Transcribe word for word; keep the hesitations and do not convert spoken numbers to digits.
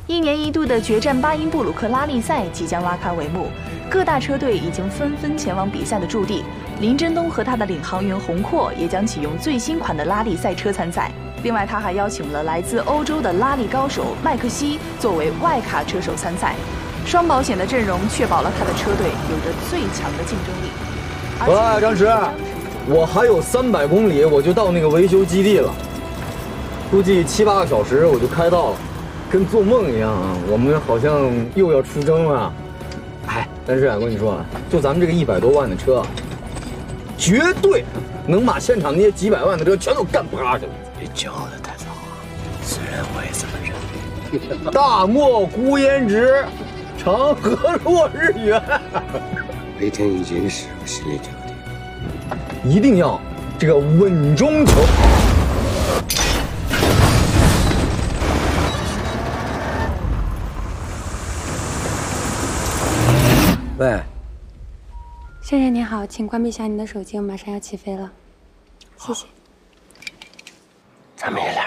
一年一度的决战巴音布鲁克拉力赛即将拉开帷幕，各大车队已经纷纷前往比赛的驻地。林真东和他的领航员洪阔也将启用最新款的拉力赛车参赛。另外，他还邀请了来自欧洲的拉力高手麦克西作为外卡车手参赛。双保险的阵容确保了他的车队有着最强的竞争力。 喂，张弛，我还有三百公里我就到那个维修基地了，估计七八个小时我就开到了，跟做梦一样啊！我们好像又要出征了。哎，但是啊，我跟你说啊，就咱们这个一百多万的车，绝对能把现场那些几百万的车全都干趴下了。 别骄傲的太早啊！虽然我也这么认为。 大漠孤烟直，长河落日圆。 雷天已经是我心里决定， 一定要这个稳中求好。喂， 先生您好，请关闭一下您的手机，我马上要起飞了，谢谢。 咱们也来。